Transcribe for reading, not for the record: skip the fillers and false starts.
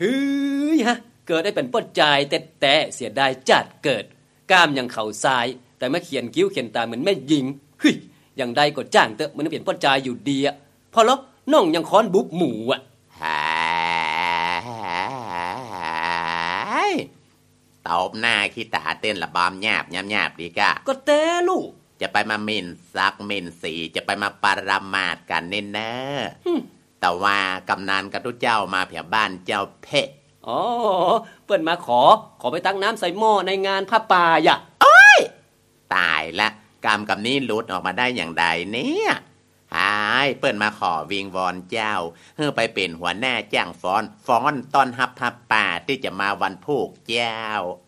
ฮือฮะเกิดได้เป็นป้นใจแต่เสียดายจัดเกิดกล้ามยังเข่าซ้ายแต่มาเขียนคิ้วเขียนตาเหมือนแม่หญิงเฮ้ยอย่างใดก็จ้างเตอะมันเปลี่ยนป้นใจอยู่ดีอ่ะพอแล้วน้องยังค้อนบุบหมูอ่ะตบหน้าขี้ตาเต้นระบำหยาบดีกะก็เต้ลูกจะไปมามินซักมินสีจะไปมาปรามาทกันเน้นเนอะแต่ว่ากำนันกับทุกเจ้ามาเผียบ้านเจ้าเพะอ๋อเปิ้นมาขอไปตักน้ำใส่หม้อในงานผ้าป่าอ่ะโอ้ยตายละกรรมกับนี้หลุดออกมาได้อย่างใดเนี่ยหายเปิ้นมาขอวิงวอนเจ้าเพื่อไปเป็นหัวหน้าจ้างฟ้อนต้อนรับผ้าป่าที่จะมาวันผูกเจ้า